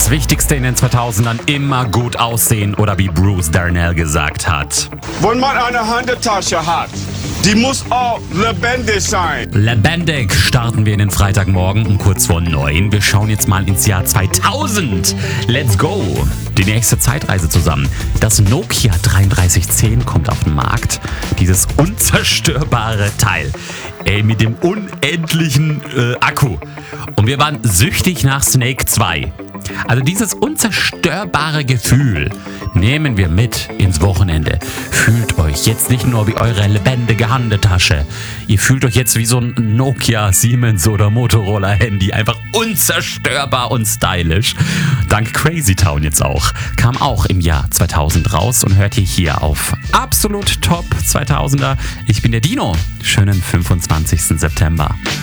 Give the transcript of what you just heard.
Das Wichtigste in den 2000ern, immer gut aussehen oder wie Bruce Darnell gesagt hat. Wenn man eine Handeltasche hat, die muss auch lebendig sein. Lebendig starten wir in den Freitagmorgen um kurz vor 9. Wir schauen jetzt mal ins Jahr 2000. Let's go! Die nächste Zeitreise zusammen. Das Nokia 3310 kommt auf den Markt. Dieses unzerstörbare Teil. Mit dem unendlichen Akku. Und wir waren süchtig nach Snake 2. Also dieses unzerstörbare Gefühl nehmen wir mit ins Wochenende. Fühlt euch jetzt nicht nur wie eure lebendige Handetasche. Ihr fühlt euch jetzt wie so ein Nokia, Siemens oder Motorola Handy. Einfach unzerstörbar und stylisch. Dank Crazy Town jetzt auch. Kam auch im Jahr 2000 raus und hört ihr hier auf Absolut Top 2000er. Ich bin der Dino. Schönen 25. September.